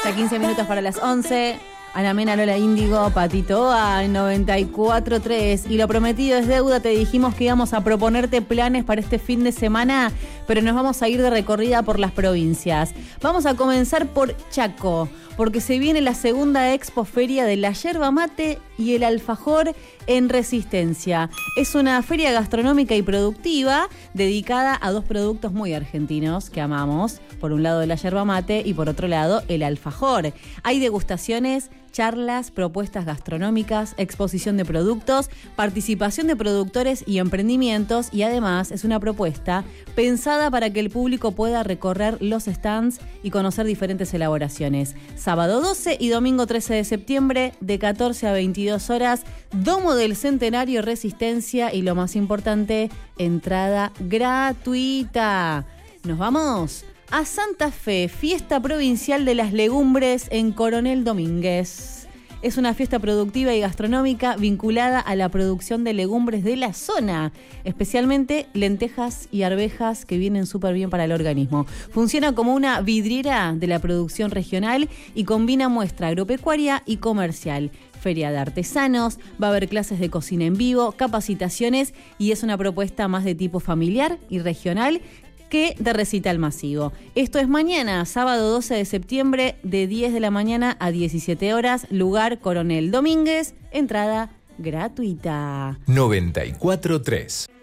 Ya 15 minutos para las 11. Ana Mena, Lola Índigo, Patito A, 94.3. Y lo prometido es deuda. Te dijimos que íbamos a proponerte planes para este fin de semana, pero nos vamos a ir de recorrida por las provincias. Vamos a comenzar por Chaco, porque se viene la segunda expoferia de la yerba mate y el alfajor en Resistencia. Es una feria gastronómica y productiva dedicada a dos productos muy argentinos que amamos. Por un lado la yerba mate y por otro lado el alfajor. Hay degustaciones, charlas, propuestas gastronómicas, exposición de productos, participación de productores y emprendimientos, y además es una propuesta pensada para que el público pueda recorrer los stands y conocer diferentes elaboraciones. Sábado 12 y domingo 13 de septiembre de 14 a 22 horas, Domo del Centenario, Resistencia, y lo más importante, entrada gratuita. ¿Nos vamos? A Santa Fe, fiesta provincial de las legumbres en Coronel Domínguez. Es una fiesta productiva y gastronómica vinculada a la producción de legumbres de la zona, especialmente lentejas y arvejas, que vienen súper bien para el organismo. Funciona como una vidriera de la producción regional y combina muestra agropecuaria y comercial. Feria de artesanos, va a haber clases de cocina en vivo, capacitaciones, y es una propuesta más de tipo familiar y regional que de recital masivo. Esto es mañana, sábado 12 de septiembre, de 10 de la mañana a 17 horas, lugar Coronel Domínguez, entrada gratuita. 94.3